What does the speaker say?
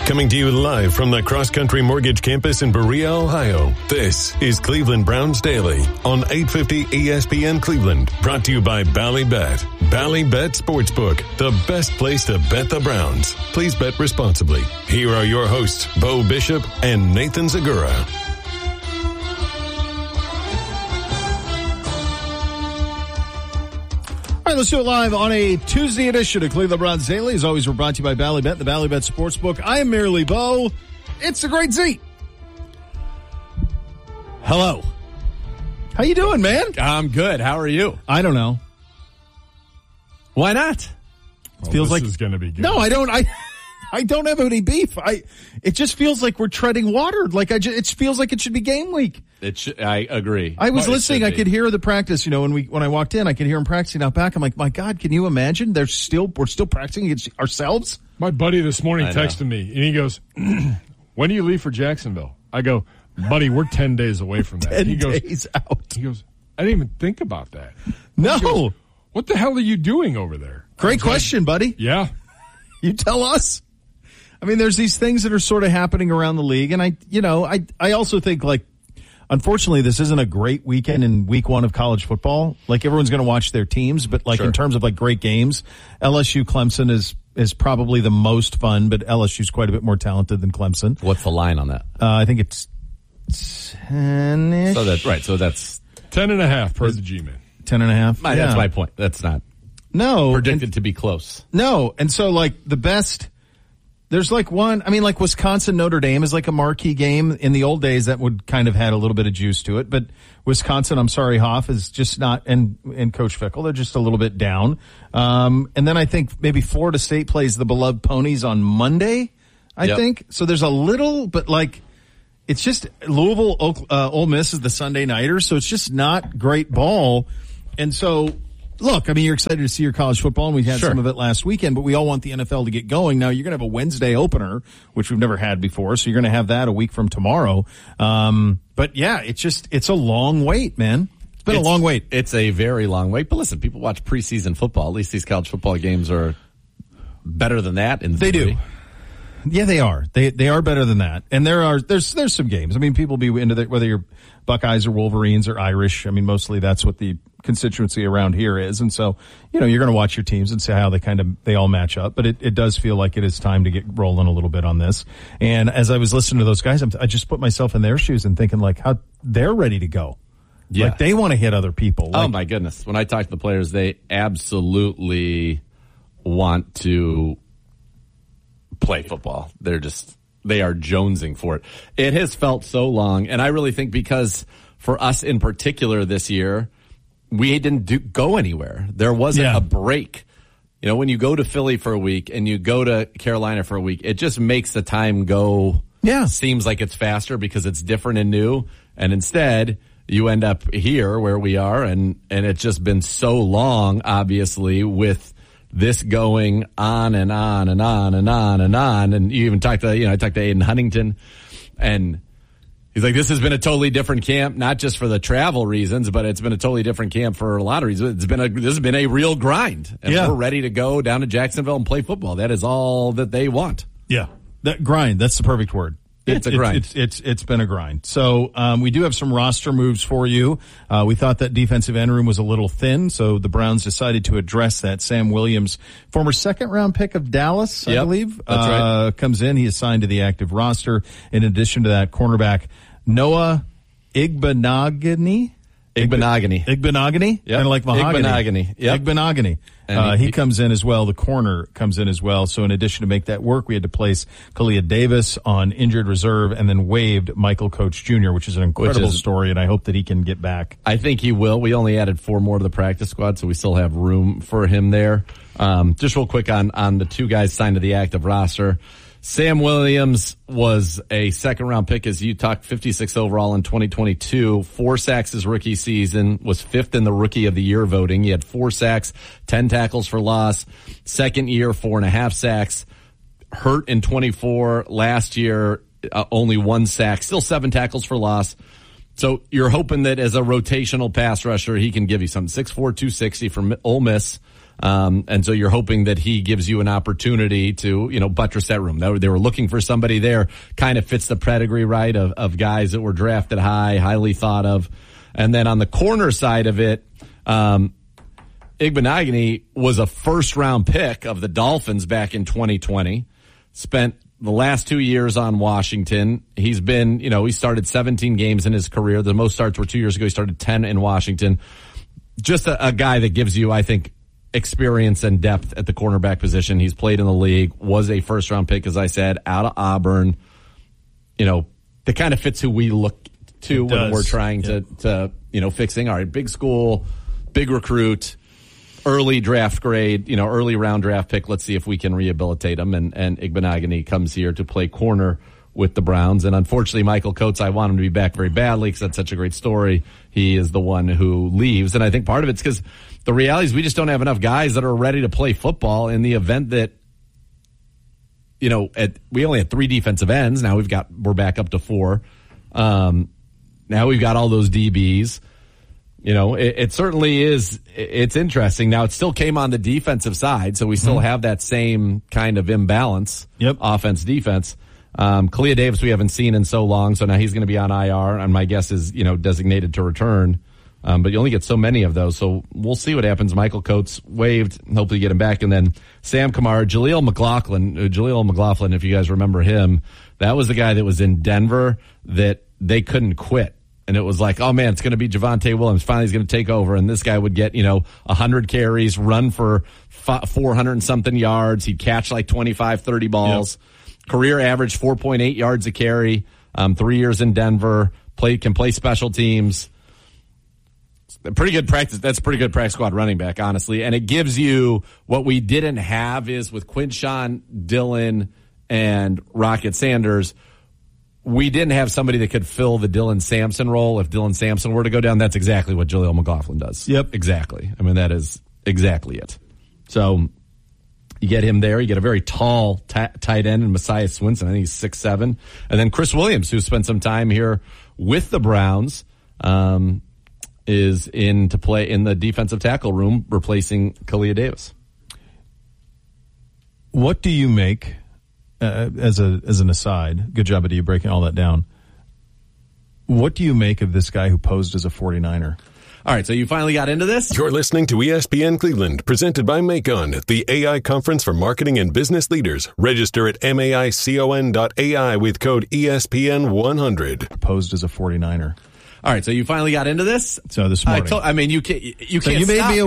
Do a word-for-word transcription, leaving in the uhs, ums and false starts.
Coming to you live from the Cross Country Mortgage Campus in Berea, Ohio. This is Cleveland Browns Daily on eight fifty E S P N Cleveland. Brought to you by Ballybet. Ballybet Sportsbook, the best place to bet the Browns. Please bet responsibly. Here are your hosts, Bo Bishop and Nathan Zagura. All right, let's do it live on a Tuesday edition of Cleveland Browns Daily. As always, we're brought to you by Ballybet, the Ballybet Sportsbook. I am merely Bo. It's the Great Z. Hello. How you doing, man? I'm good. How are you? I don't know. Why not? Well, feels this like is going to be good. No, I don't. I I don't have any beef. I. It just feels like we're treading water. Like I. Just, it feels like it should be game week. It should, I agree. I was But listening. I could hear the practice. You know, when we when I walked in, I could hear him practicing out back. I'm like, my God, can you imagine? They're still we're still practicing against ourselves. My buddy this morning I know. texted me, and he goes, when do you leave for Jacksonville? I go, buddy, we're ten days away from that. Ten he goes, days out. He goes, I didn't even think about that. No. He goes, what the hell are you doing over there? Great question, buddy. Yeah. You tell us. I mean, there's these things that are sort of happening around the league, and I, you know, I, I also think like, unfortunately, this isn't a great weekend in week one of college football. Like everyone's going to watch their teams, but like Sure. in terms of like great games, L S U Clemson is is probably the most fun, but L S U's quite a bit more talented than Clemson. What's the line on that? Uh, I think it's ten-ish. So that's right. So that's Ten and a half per the G-Man. ten and a half. my, Yeah. that's my point. That's not No. predicted and- to be close. No. And so like the best, there's like one, I mean like Wisconsin Notre Dame is like a marquee game. In the old days that would kind of had a little bit of juice to it, but Wisconsin, I'm sorry, Hoff is just not, and, and Coach Fickell, they're just a little bit down. Um, and then I think maybe Florida State plays the beloved Ponies on Monday, I Yep. think. So there's a little, but like, it's just Louisville, Oak- uh, Ole Miss is the Sunday nighter, so it's just not great ball. And so, look, I mean, you're excited to see your college football, and we had Sure. some of it last weekend, but we all want the N F L to get going. Now, you're going to have a Wednesday opener, which we've never had before, so you're going to have that a week from tomorrow. Um, but yeah, it's just, it's a long wait, man. It's been It's- a long wait. It's a very long wait. But listen, people watch preseason football. At least these college football games are better than that. In They theory. do. Yeah, they are. They they are better than that. And there are there's there's some games. I mean, people be into the, whether you're Buckeyes or Wolverines or Irish. I mean, mostly that's what the constituency around here is. And so, you know, you're going to watch your teams and see how they kind of they all match up. But it, it does feel like it is time to get rolling a little bit on this. And as I was listening to those guys, I'm, I just put myself in their shoes and thinking like how they're ready to go. Yeah. Like they want to hit other people. Like, Oh my goodness! When I talk to the players, they absolutely want to play football. They're just, they are jonesing for it. It has felt so long. And I really think because for us in particular this year, we didn't do, go anywhere. There wasn't Yeah. a break. You know, when you go to Philly for a week and you go to Carolina for a week, it just makes the time go, Yeah. seems like it's faster because it's different and new. And instead, you end up here where we are. And, and it's just been so long, obviously, with this going on and on and on and on and on. And you even talked to, you know, I talked to Aiden Huntington, and he's like, this has been a totally different camp, not just for the travel reasons, but it's been a totally different camp for a lot of reasons. It's been a, this has been a real grind. And Yeah. we're ready to go down to Jacksonville and play football. That is all that they want. Yeah, that grind. That's the perfect word. It's a grind. It's, it's, it's, it's been a grind. So, um, we do have some roster moves for you. Uh, we thought that defensive end room was a little thin, so the Browns decided to address that. Sam Williams, former second round pick of Dallas, I Yep, believe, that's right. uh, comes in. He is signed to the active roster. In addition to that, cornerback Noah Igbenogany. Igbenogany. Igbenogany? Yep. Kind of like mahogany. Igbenogany. Yep. Igbenogany. And Uh, he- he comes in as well. The corner comes in as well. So in addition to make that work, we had to place Kalia Davis on injured reserve and then waived Michael Coach Junior, which is an incredible is- story, and I hope that he can get back. I think he will. We only added four more to the practice squad, so we still have room for him there. Um, just real quick on, on the two guys signed to the active roster. Sam Williams was a second round pick, as you talked, fifty-six overall in twenty twenty-two. Four sacks his rookie season, was fifth in the rookie of the year voting. He had four sacks, ten tackles for loss. Second year, four and a half sacks. Hurt in twenty-four. Last year, uh, only one sack, still seven tackles for loss. So you're hoping that as a rotational pass rusher, he can give you something. six four, two sixty from Ole Miss. Um, and so you're hoping that he gives you an opportunity to, you know, buttress that room. They were looking for somebody there, kind of fits the pedigree, right, of, of guys that were drafted high, highly thought of. And then on the corner side of it, um, Igbinoghene was a first-round pick of the Dolphins back in twenty twenty, spent the last two years on Washington. He's been, you know, he started seventeen games in his career. The most starts were two years ago. He started ten in Washington. Just a, a guy that gives you, I think, experience and depth at the cornerback position. He's played in the league, was a first-round pick, as I said, out of Auburn. You know, that kind of fits who we look to it when does. we're trying yeah. to, to, you know, fixing, all right, big school, big recruit, early draft grade, you know, early round draft pick. Let's see if we can rehabilitate him. And, and Igbinoghene comes here to play corner with the Browns. And unfortunately, Michael Coates, I want him to be back very badly because that's such a great story. He is the one who leaves. And I think part of it's because the reality is we just don't have enough guys that are ready to play football in the event that, you know, at, we only had three defensive ends. Now we've got, we're back up to four. Um, now we've got all those D Bs. You know, it, it certainly is. It's interesting. Now, it still came on the defensive side, so we still mm-hmm. have that same kind of imbalance. Yep. Offense, defense. Um, Kalia Davis we haven't seen in so long, so now he's going to be on I R, and my guess is, you know, designated to return. Um, but you only get so many of those, so we'll see what happens. Michael Coates waived, hopefully get him back. And then Sam Kamara, Jaleel McLaughlin, uh, Jaleel McLaughlin, if you guys remember him, that was the guy that was in Denver that they couldn't quit. And it was like, oh, man, it's going to be Javonte Williams. Finally, he's going to take over. And this guy would get, you know, one hundred carries, run for four hundred and something yards. He'd catch like twenty-five, thirty balls. Yep. Career average four point eight yards a carry. Um, three years in Denver. Play, can play special teams. Pretty good practice. That's a pretty good practice squad running back, honestly. And it gives you what we didn't have is with Quinshawn, Dylan, and Rocket Sanders, we didn't have somebody that could fill the Dylan Sampson role. If Dylan Sampson were to go down, that's exactly what Jaleel McLaughlin does. Yep. Exactly. I mean, that is exactly it. So you get him there. You get a very tall t- tight end in Messiah Swinson. I think he's six seven. And then Chris Williams, who spent some time here with the Browns, um, is in to play in the defensive tackle room, replacing Kalia Davis. What do you make, uh, as a as an aside, good job of you breaking all that down, what do you make of this guy who posed as a forty-niner? All right, so you finally got into this? You're listening to E S P N Cleveland, presented by Macon, the A I conference for marketing and business leaders. Register at maicon dot A I with code E S P N one hundred. Posed as a forty-niner. All right, so you finally got into this? So this morning. I, told, I mean, you can't, you so can't you made stop me